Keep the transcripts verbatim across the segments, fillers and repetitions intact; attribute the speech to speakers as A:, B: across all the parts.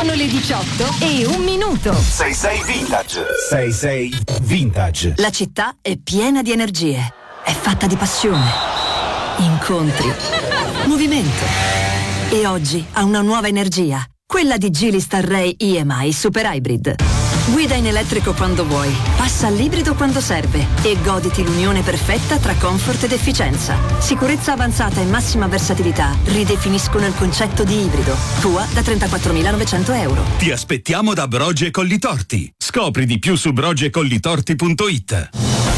A: Sono le diciotto e un minuto.
B: sei sei Vintage. sei sei Vintage.
C: La città è piena di energie. È fatta di passione, incontri, movimento. E oggi ha una nuova energia. Quella di Geely Starray I M I Super Hybrid. Guida in elettrico quando vuoi, passa all'ibrido quando serve e goditi l'unione perfetta tra comfort ed efficienza. Sicurezza avanzata e massima versatilità ridefiniscono il concetto di ibrido. Tua da trentaquattromilanovecento euro.
D: Ti aspettiamo da Broge Collitorti. Scopri di più su broge collitorti punto it.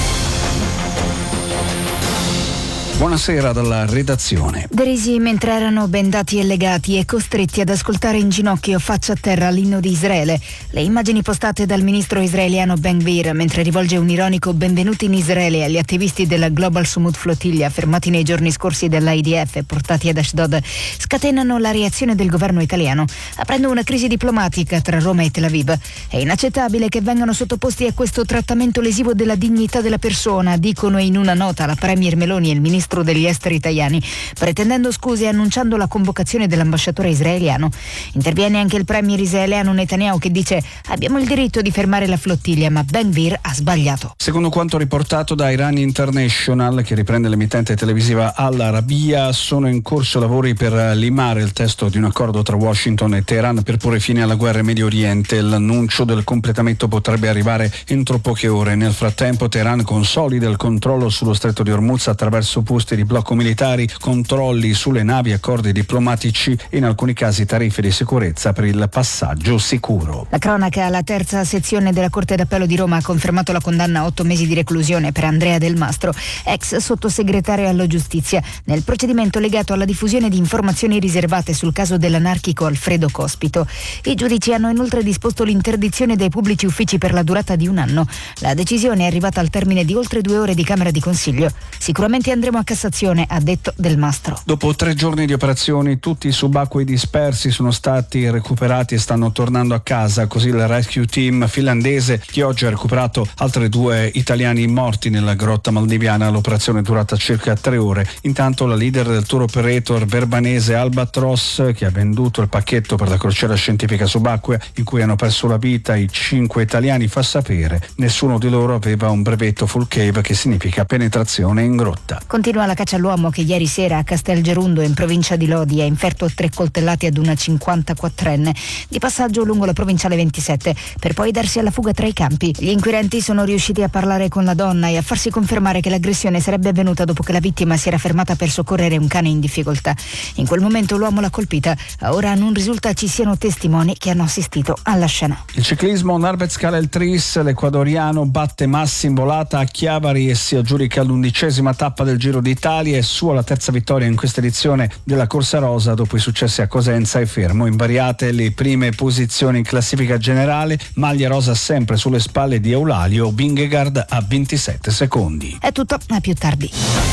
E: Buonasera dalla redazione.
F: Derisi mentre erano bendati e legati e costretti ad ascoltare in ginocchio faccia a terra l'inno di Israele. Le immagini postate dal ministro israeliano Ben Gvir mentre rivolge un ironico benvenuto in Israele agli attivisti della Global Sumud Flottiglia fermati nei giorni scorsi dall'I D F e portati ad Ashdod scatenano la reazione del governo italiano, aprendo una crisi diplomatica tra Roma e Tel Aviv. È inaccettabile che vengano sottoposti a questo trattamento lesivo della dignità della persona, dicono in una nota la premier Meloni e il ministro degli esteri italiani, pretendendo scuse e annunciando la convocazione dell'ambasciatore israeliano. Interviene anche il premier israeliano Netanyahu che dice: abbiamo il diritto di fermare la flottiglia, ma Ben Gvir ha sbagliato.
E: Secondo quanto riportato da Iran International, che riprende l'emittente televisiva Al Arabiya, sono in corso lavori per limare il testo di un accordo tra Washington e Teheran per porre fine alla guerra in Medio Oriente. L'annuncio del completamento potrebbe arrivare entro poche ore. Nel frattempo Teheran consolida il controllo sullo stretto di Hormuz attraverso posti di blocco militari, controlli sulle navi, accordi diplomatici e in alcuni casi tariffe di sicurezza per il passaggio sicuro.
F: La cronaca: la terza sezione della Corte d'Appello di Roma ha confermato la condanna a otto mesi di reclusione per Andrea Del Mastro, ex sottosegretario alla giustizia, nel procedimento legato alla diffusione di informazioni riservate sul caso dell'anarchico Alfredo Cospito. I giudici hanno inoltre disposto l'interdizione dai pubblici uffici per la durata di un anno. La decisione è arrivata al termine di oltre due ore di Camera di Consiglio. Sicuramente andremo a Cassazione, ha detto Del Mastro.
E: Dopo tre giorni di operazioni, tutti i subacquei dispersi sono stati recuperati e stanno tornando a casa, così il rescue team finlandese, che oggi ha recuperato altri due italiani morti nella grotta maldiviana. L'operazione è durata circa tre ore. Intanto la leader del tour operator verbanese Albatros, che ha venduto il pacchetto per la crociera scientifica subacquea in cui hanno perso la vita i cinque italiani, fa sapere: nessuno di loro aveva un brevetto full cave, che significa penetrazione in grotta.
F: Continua la caccia all'uomo che ieri sera a Castelgerundo, in provincia di Lodi, ha inferto tre coltellate ad una cinquantaquattrenne di passaggio lungo la provinciale ventisette, per poi darsi alla fuga tra i campi. Gli inquirenti sono riusciti a parlare con la donna e a farsi confermare che l'aggressione sarebbe avvenuta dopo che la vittima si era fermata per soccorrere un cane in difficoltà. In quel momento l'uomo l'ha colpita. Ora non risulta ci siano testimoni che hanno assistito alla scena.
E: Il ciclismo: Narvez Khalel Tris, l'ecuadoriano, batte Massim Volata a Chiavari e si aggiudica l'undicesima tappa del Giro d'Italia. È sua la terza vittoria in questa edizione della Corsa Rosa dopo i successi a Cosenza e Fermo. Invariate le prime posizioni in classifica generale, maglia rosa sempre sulle spalle di Eulalio, Vingegaard a ventisette secondi.
F: È tutto, a più tardi.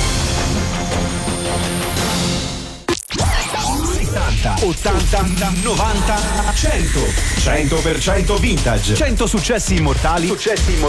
B: ottanta, novanta, cento. cento per cento Vintage. cento successi immortali. Successi immortali.